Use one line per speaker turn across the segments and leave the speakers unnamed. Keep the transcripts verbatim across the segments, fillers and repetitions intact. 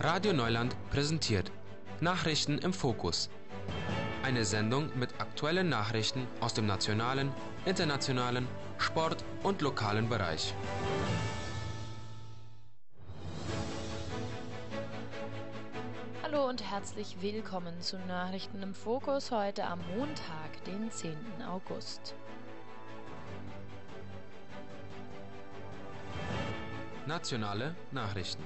Radio Neuland präsentiert Nachrichten im Fokus. Eine Sendung mit aktuellen Nachrichten aus dem nationalen, internationalen, Sport- und lokalen Bereich.
Hallo und herzlich willkommen zu Nachrichten im Fokus heute am Montag, den zehnten August.
Nationale Nachrichten.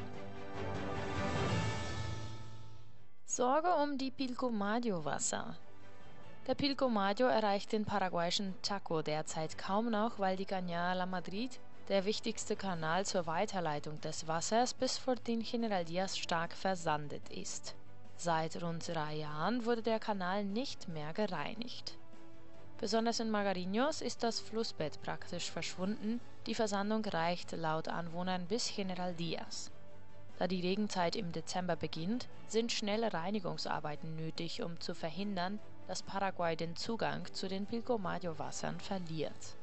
Sorge um die Pilcomayo-Wasser. Der Pilcomayo erreicht den paraguayischen Chaco derzeit kaum noch, weil die Cañada La Madrid, der wichtigste Kanal zur Weiterleitung des Wassers, bis vor den General Díaz stark versandet ist. Seit rund drei Jahren wurde der Kanal nicht mehr gereinigt. Besonders in Magariños ist das Flussbett praktisch verschwunden, die Versandung reicht laut Anwohnern bis General Díaz. Da die Regenzeit im Dezember beginnt, sind schnelle Reinigungsarbeiten nötig, um zu verhindern, dass Paraguay den Zugang zu den Pilcomayo-Wassern verliert.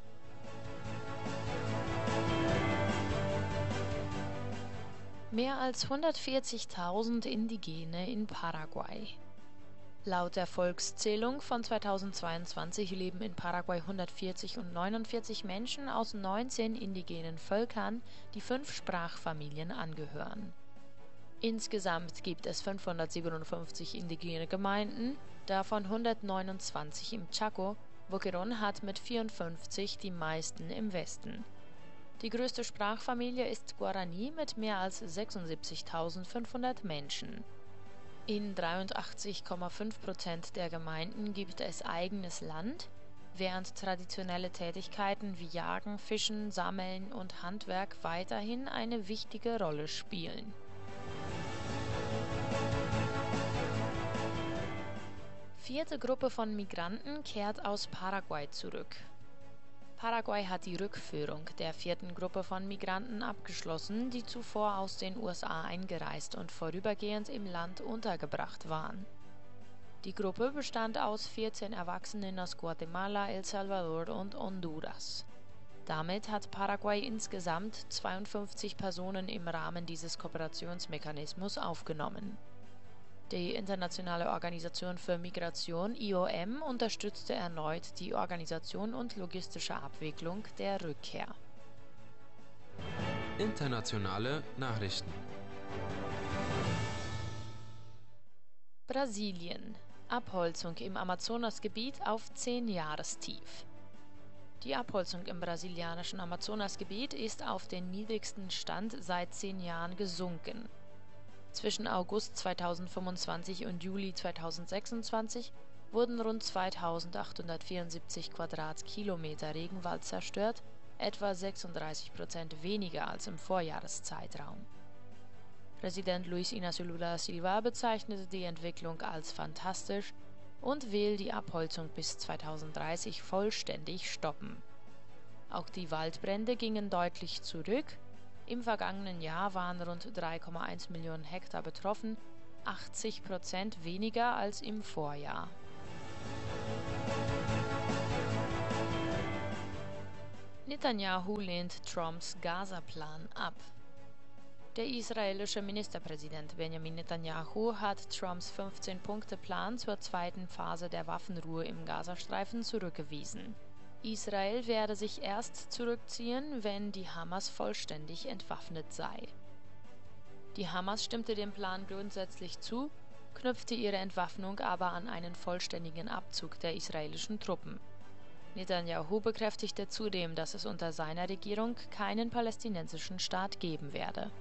Mehr als hundertvierzigtausend Indigene in Paraguay. Laut der Volkszählung von zweitausendzweiundzwanzig leben in Paraguay hundertvierzig und neunundvierzig Menschen aus neunzehn indigenen Völkern, die fünf Sprachfamilien angehören. Insgesamt gibt es fünfhundertsiebenundfünfzig indigene Gemeinden, davon hundertneunundzwanzig im Chaco. Boquerón hat mit vierundfünfzig die meisten im Westen. Die größte Sprachfamilie ist Guarani mit mehr als sechsundsiebzigtausendfünfhundert Menschen. In dreiundachtzig Komma fünf Prozent der Gemeinden gibt es eigenes Land, während traditionelle Tätigkeiten wie Jagen, Fischen, Sammeln und Handwerk weiterhin eine wichtige Rolle spielen. Vierte Gruppe von Migranten kehrt aus Paraguay zurück. Paraguay hat die Rückführung der vierten Gruppe von Migranten abgeschlossen, die zuvor aus den U S A eingereist und vorübergehend im Land untergebracht waren. Die Gruppe bestand aus vierzehn Erwachsenen aus Guatemala, El Salvador und Honduras. Damit hat Paraguay insgesamt zweiundfünfzig Personen im Rahmen dieses Kooperationsmechanismus aufgenommen. Die Internationale Organisation für Migration I O M unterstützte erneut die Organisation und logistische Abwicklung der Rückkehr.
Internationale Nachrichten.
Brasilien. Abholzung im Amazonasgebiet auf zehn Jahrestief. Die Abholzung im brasilianischen Amazonasgebiet ist auf den niedrigsten Stand seit zehn Jahren gesunken. Zwischen August zweitausendfünfundzwanzig und Juli zweitausendsechsundzwanzig wurden rund zweitausendachthundertvierundsiebzig Quadratkilometer Regenwald zerstört, etwa sechsunddreißig Prozent weniger als im Vorjahreszeitraum. Präsident Luiz Inácio Lula da Silva bezeichnete die Entwicklung als fantastisch und will die Abholzung bis zweitausenddreißig vollständig stoppen. Auch die Waldbrände gingen deutlich zurück. Im vergangenen Jahr waren rund drei Komma eins Millionen Hektar betroffen, achtzig Prozent weniger als im Vorjahr. Netanyahu lehnt Trumps Gaza-Plan ab. Der israelische Ministerpräsident Benjamin Netanyahu hat Trumps fünfzehn-Punkte-Plan zur zweiten Phase der Waffenruhe im Gazastreifen zurückgewiesen. Israel werde sich erst zurückziehen, wenn die Hamas vollständig entwaffnet sei. Die Hamas stimmte dem Plan grundsätzlich zu, knüpfte ihre Entwaffnung aber an einen vollständigen Abzug der israelischen Truppen. Netanyahu bekräftigte zudem, dass es unter seiner Regierung keinen palästinensischen Staat geben werde.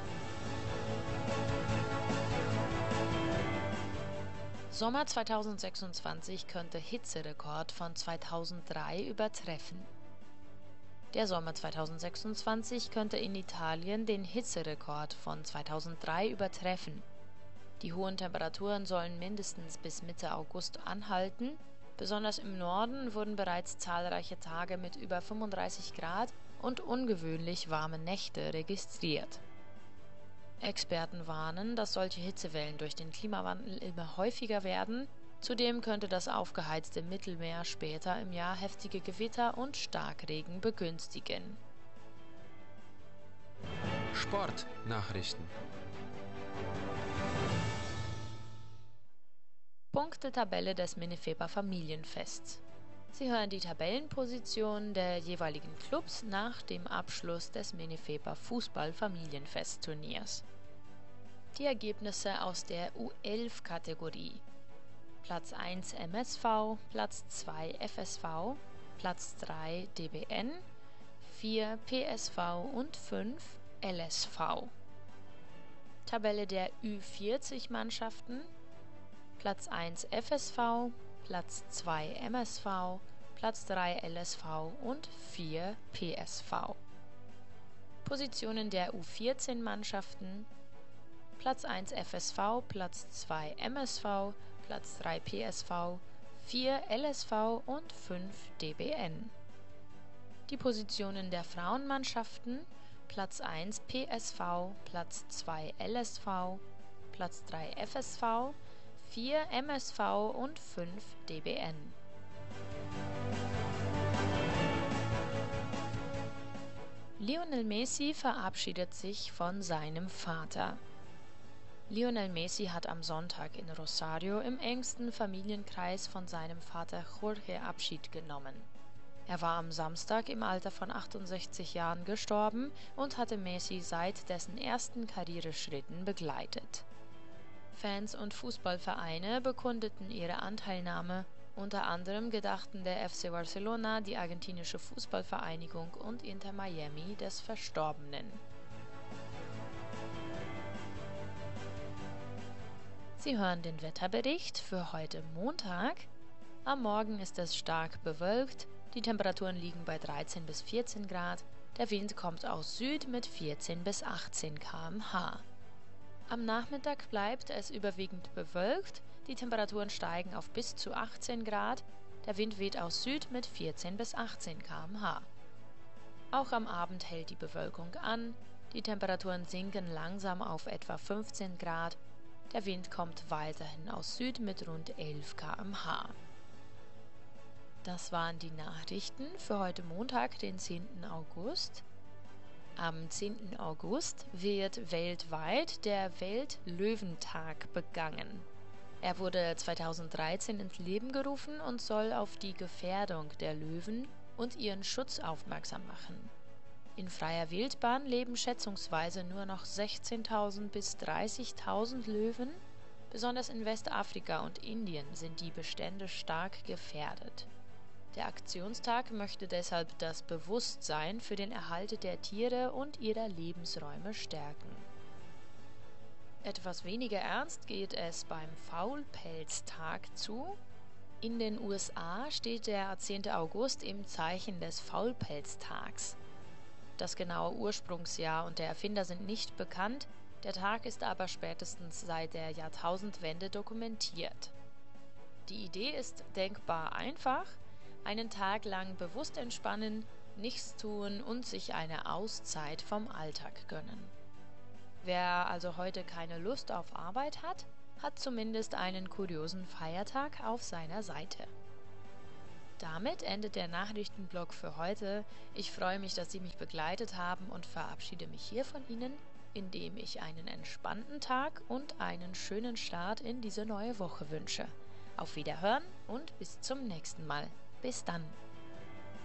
Sommer zweitausendsechsundzwanzig könnte Hitzerekord von zweitausenddrei übertreffen. Der Sommer zweitausendsechsundzwanzig könnte in Italien den Hitzerekord von zweitausenddrei übertreffen. Die hohen Temperaturen sollen mindestens bis Mitte August anhalten. Besonders im Norden wurden bereits zahlreiche Tage mit über fünfunddreißig Grad und ungewöhnlich warme Nächte registriert. Experten warnen, dass solche Hitzewellen durch den Klimawandel immer häufiger werden. Zudem könnte das aufgeheizte Mittelmeer später im Jahr heftige Gewitter und Starkregen begünstigen.
Sportnachrichten.
Punktetabelle des Minifepa Familienfests. Sie hören die Tabellenposition der jeweiligen Clubs nach dem Abschluss des Minifepa Fußball-Familienfest-Turniers. Die Ergebnisse aus der U elf Kategorie: Platz eins M S V, Platz zwei F S V, Platz drei D B N, vier P S V und fünf L S V. Tabelle der Ü vierzig Mannschaften: Platz eins F S V, Platz zwei M S V, Platz drei L S V und vier P S V. Positionen der U vierzehn Mannschaften: Platz eins F S V, Platz zwei M S V, Platz drei P S V, vier L S V und fünf D B N. Die Positionen der Frauenmannschaften: Platz eins P S V, Platz zwei L S V, Platz drei F S V, vier M S V und fünf D B N. Lionel Messi verabschiedet sich von seinem Vater. Lionel Messi hat am Sonntag in Rosario im engsten Familienkreis von seinem Vater Jorge Abschied genommen. Er war am Samstag im Alter von achtundsechzig Jahren gestorben und hatte Messi seit dessen ersten Karriereschritten begleitet. Fans und Fußballvereine bekundeten ihre Anteilnahme, unter anderem gedachten der F C Barcelona, die argentinische Fußballvereinigung und Inter Miami des Verstorbenen. Sie hören den Wetterbericht für heute Montag. Am Morgen ist es stark bewölkt, die Temperaturen liegen bei dreizehn bis vierzehn Grad, der Wind kommt aus Süd mit vierzehn bis achtzehn Kilometer pro Stunde. Am Nachmittag bleibt es überwiegend bewölkt, die Temperaturen steigen auf bis zu achtzehn Grad, der Wind weht aus Süd mit vierzehn bis achtzehn Kilometer pro Stunde. Auch am Abend hält die Bewölkung an, die Temperaturen sinken langsam auf etwa fünfzehn Grad, der Wind kommt weiterhin aus Süd mit rund elf Kilometer pro Stunde. Das waren die Nachrichten für heute Montag, den zehnten August. Am zehnten August wird weltweit der Weltlöwentag begangen. Er wurde zweitausenddreizehn ins Leben gerufen und soll auf die Gefährdung der Löwen und ihren Schutz aufmerksam machen. In freier Wildbahn leben schätzungsweise nur noch sechzehntausend bis dreißigtausend Löwen. Besonders in Westafrika und Indien sind die Bestände stark gefährdet. Der Aktionstag möchte deshalb das Bewusstsein für den Erhalt der Tiere und ihrer Lebensräume stärken. Etwas weniger ernst geht es beim Faulpelztag zu. In den U S A steht der zehnte August im Zeichen des Faulpelztags. Das genaue Ursprungsjahr und der Erfinder sind nicht bekannt, der Tag ist aber spätestens seit der Jahrtausendwende dokumentiert. Die Idee ist denkbar einfach: einen Tag lang bewusst entspannen, nichts tun und sich eine Auszeit vom Alltag gönnen. Wer also heute keine Lust auf Arbeit hat, hat zumindest einen kuriosen Feiertag auf seiner Seite. Damit endet der Nachrichtenblock für heute. Ich freue mich, dass Sie mich begleitet haben und verabschiede mich hier von Ihnen, indem ich einen entspannten Tag und einen schönen Start in diese neue Woche wünsche. Auf Wiederhören und bis zum nächsten Mal. Bis dann.